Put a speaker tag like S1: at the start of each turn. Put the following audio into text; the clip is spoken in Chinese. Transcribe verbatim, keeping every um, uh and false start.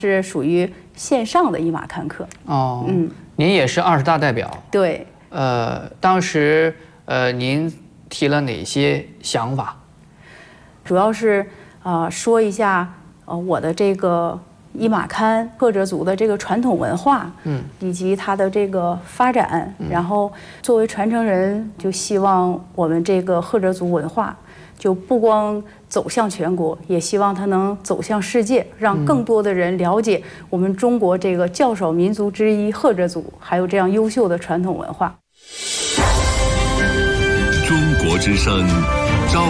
S1: 是属于线上的一马看课。
S2: 哦，嗯，您也是二十大代表。
S1: 对。
S2: 呃，当时呃，您提了哪些想法？
S1: 主要是啊、呃，说一下呃我的这个一马堪赫哲族的这个传统文化，嗯，以及它的这个发展。嗯、然后作为传承人，就希望我们这个赫哲族文化。 就不光走向全国，也希望它能走向世界，让更多的人了解我们中国这个较少民族之一赫哲族，还有这样优秀的传统文化。
S3: 中国之声。